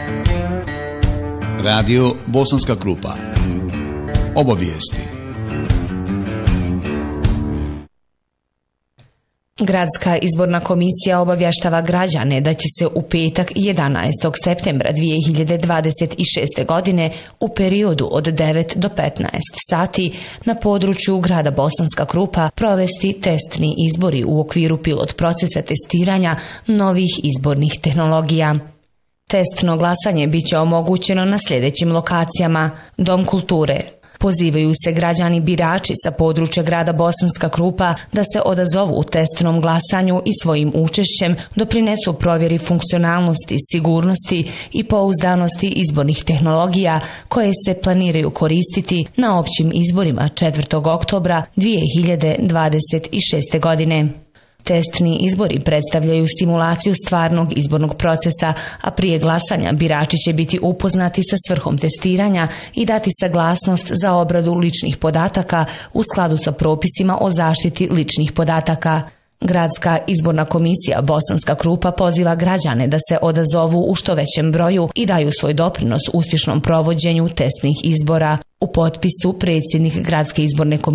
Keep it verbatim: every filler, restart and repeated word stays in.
Radio Bosanska Krupa. Obavijesti. Gradska izborna komisija obavještava građane da će se u petak jedanaestog septembra dvije hiljade dvadeset šeste. godine u periodu od devet do petnaest sati na području grada Bosanska Krupa provesti testni izbori u okviru pilot procesa testiranja novih izbornih tehnologija. Testno glasanje biće omogućeno na sljedećim lokacijama: Dom kulture. Pozivaju se građani birači sa područja grada Bosanska Krupa da se odazovu u testnom glasanju i svojim učešćem doprinesu provjeri funkcionalnosti, sigurnosti i pouzdanosti izbornih tehnologija koje se planiraju koristiti na općim izborima četvrtog oktobra dvije hiljade dvadeset šeste. godine. Testni izbori predstavljaju simulaciju stvarnog izbornog procesa, a prije glasanja birači će biti upoznati sa svrhom testiranja i dati saglasnost za obradu ličnih podataka u skladu sa propisima o zaštiti ličnih podataka. Gradska izborna komisija Bosanska Krupa poziva građane da se odazovu u što većem broju i daju svoj doprinos uspješnom provođenju testnih izbora. U potpisu predsjednik Gradske izborne komisije